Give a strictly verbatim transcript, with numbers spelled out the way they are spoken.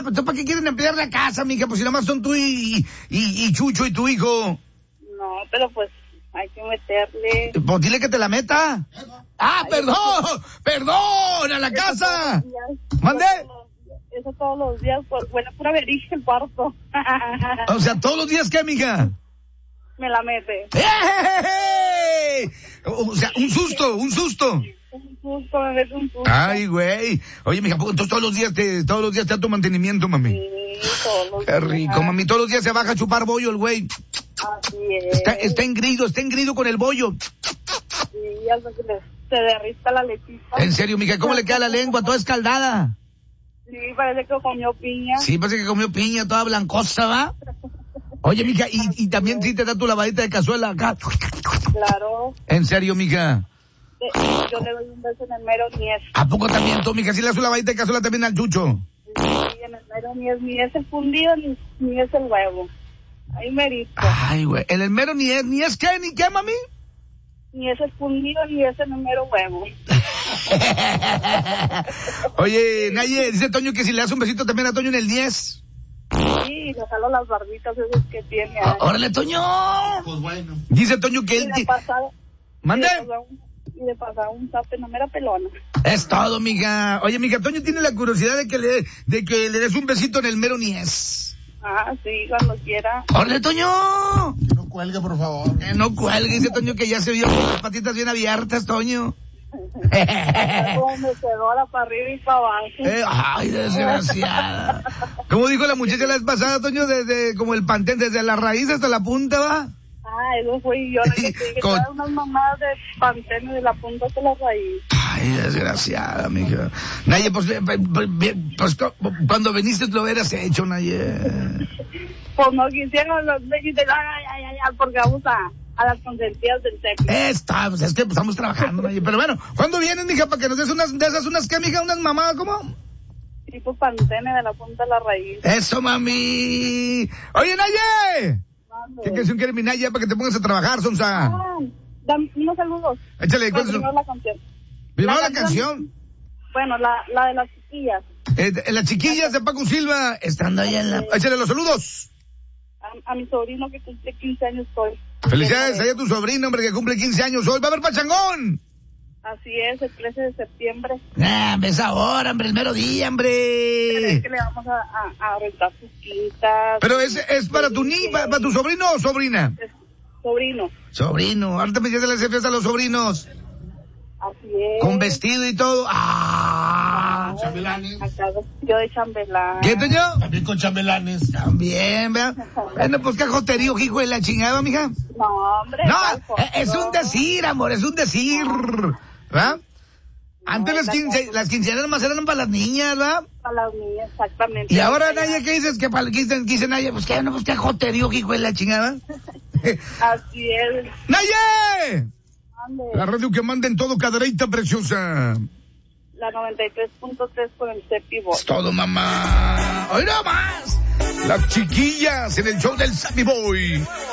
pues, ¿para qué quieren emplear la casa, mija? Pues si nada más son tú y, y, y Chucho y tu hijo. No, pero pues hay que meterle. Pues dile que te la meta. Ah, ay, perdón, perdón, a la casa. ¿Mande? Eso todos los días, por, bueno, pura verija el cuarto. O sea, ¿todos los días qué, mija? Me la mete. ¡Ey! O sea, un susto, un susto. Un susto, me mete un susto. Ay, güey. Oye, mija, entonces todos los días te, todos los días te da tu mantenimiento, mami. Sí, todos los Qué días. rico, mami. Todos los días se baja a chupar bollo el güey. Así es. Está, está engrido, está engrido con el bollo. Sí, hasta que le, se derrita la lechita. En serio, mija, ¿cómo le queda la lengua? Toda escaldada. Sí, parece que comió piña. Sí, parece que comió piña, toda blancosa, ¿va? Oye, mija, y, y también sí te da tu lavadita de cazuela acá. Claro. En serio, mija. Yo le doy un beso en el mero niés. ¿A poco también tú, mija? ¿Sí le das su lavadita de cazuela también al Chucho? Sí, en el mero niés, ni es el fundido, ni, ni es el huevo. Ahí merito. Ay, güey, ¿en el mero ni es, ni es qué, ni qué, mami? Ni es el fundido, ni es el mero huevo. Oye, Naye, dice Toño que si le das un besito también a Toño en el diez. Sí, le jalo las barbitas esas que tiene. Ah, ¡órale, Toño! Pues bueno. Dice Toño que él... Y de pasar, ¿Mande? Y de pasar un, y de pasar un zape, no me era pelona. Es todo, mija. Oye, mija, Toño tiene la curiosidad de que le, de que le des un besito en el mero niés. Ah, sí, cuando quiera. ¡Órale, Toño! Que no cuelgue, por favor. Eh, no cuelgue, dice Toño que ya se vio con las patitas bien abiertas, Toño. Como me quedó la para arriba y para abajo. Eh, ay, desgraciada. Como dijo la muchacha la vez pasada, Toño, desde como el pantén, desde la raíz hasta la punta, ¿va? Ah, eso fui yo, la que te dije, Con... todas unas mamadas de pantene de la punta hasta la raíz. Ay, desgraciada, mija. Naye, pues, pues, cuando viniste lo hubieras hecho, Naye. Pues no quisieron los dijiste, ay, ay, ay, ay, porque vamos a, a las consentidas del teclado. Está, pues es que pues, estamos trabajando, Naye. Pero bueno, ¿cuándo vienes, mija, para que nos des unas de esas, unas qué, mija, unas mamadas, ¿cómo? Tipo pantene de la punta de la raíz. Eso, mami. Oye, Naye. ¿Qué canción quiere mi Naye para que te pongas a trabajar, Sonsa? Ah, dame unos saludos. Échale, ¿cuál es Primero la canción. Primero la, la canción. canción. Bueno, la, la de las chiquillas. Eh, las chiquillas de Paco Silva, estando allá en la... Échale los saludos. A, a mi sobrino que cumple quince años hoy. Felicidades allá a tu sobrino, hombre, que cumple quince años hoy. Va a haber pachangón. Así es, el trece de septiembre. Ah, ves ahora, hombre, el mero día, hombre. Es que le vamos a, a, a rentar sus quintas. Pero es, es para tu ni, para, para tu sobrino o sobrina. Es sobrino. Sobrino, ahorita me ya se les hace fiesta a los sobrinos. Así es. Con vestido y todo. Ah. Ay, chambelanes. Acá vestido de chambelán. ¿Qué, Toño? También con chambelanes. También, vea. Bueno, pues qué joterío, hijo de la chingada, mija. No, hombre. No, tampoco. es un decir, amor, es un decir. ¿Verdad? Antes No, las, quince, las quinceañeras más eran para las niñas, ¿verdad? Para las niñas, exactamente. Y ahora, Naye, ¿qué dices? Que para que dicen, dice Naye, pues que no, pues qué joterío, hijo de la chingada. Así es. ¡Naye! Ande. La radio que manda en todo, cadereita preciosa. La noventa y tres punto tres con el Cepi Boy. Es todo, mamá. ¡Hoy no más! Las chiquillas en el show del Cepi Boy.